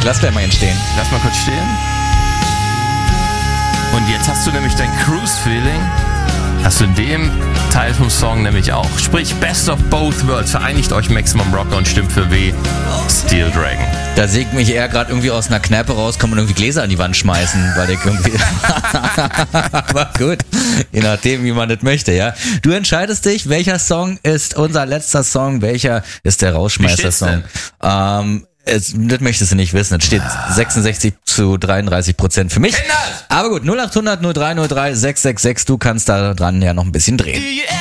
Lass gleich mal entstehen. Lass mal kurz stehen. Und jetzt hast du nämlich dein Cruise-Feeling. Hast du in dem Teil vom Song nämlich auch. Sprich, Best of Both Worlds. Vereinigt euch Maximum Rocker und stimmt für W. Steel Dragon. Da sehe ich mich eher gerade irgendwie aus einer Kneipe rauskommen und irgendwie Gläser an die Wand schmeißen, weil ich irgendwie... Aber gut, je nachdem, wie man das möchte, ja. Du entscheidest dich, welcher Song ist unser letzter Song, welcher ist der Rausschmeißer-Song. Das möchtest du nicht wissen. Es steht 66-33% für mich. Aber gut, 0800 0303 666. Du kannst da dran ja noch ein bisschen drehen.